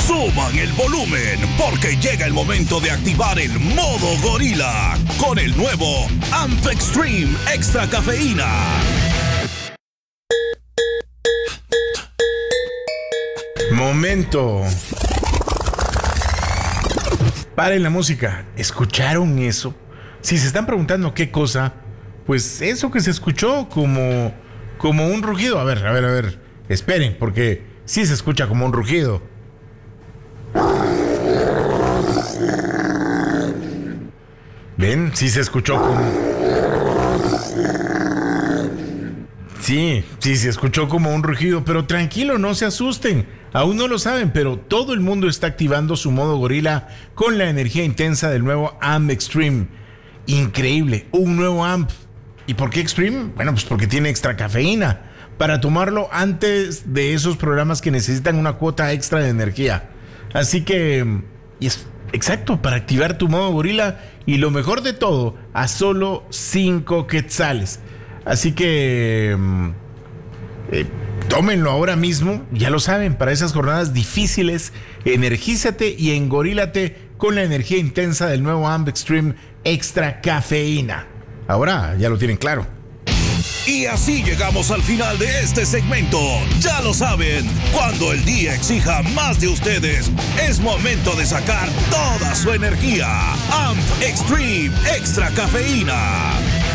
Suban el volumen porque llega el momento de activar el modo gorila con el nuevo AMP Extreme Extra Cafeína. Momento. Paren la música. ¿Escucharon eso? Si se están preguntando qué cosa, pues eso que se escuchó como un rugido. A ver. Esperen, porque sí se escucha como un rugido. ¿Ven? Sí se escuchó como... Sí, se escuchó como un rugido, pero tranquilo, no se asusten. Aún no lo saben, pero todo el mundo está activando su modo gorila con la energía intensa del nuevo AMP Extreme. Increíble, un nuevo AMP. ¿Y por qué Extreme? Bueno, pues porque tiene extra cafeína para tomarlo antes de esos programas que necesitan una cuota extra de energía. Así que, y es exacto, para activar tu modo gorila y lo mejor de todo, a solo 5 quetzales. Así que tómenlo ahora mismo, ya lo saben, para esas jornadas difíciles, energízate y engorílate con la energía intensa del nuevo AMP Extreme Extra Cafeína. Ahora ya lo tienen claro. Y así llegamos al final de este segmento. Ya lo saben, cuando el día exija más de ustedes, es momento de sacar toda su energía. AMP Extreme Extra Cafeína.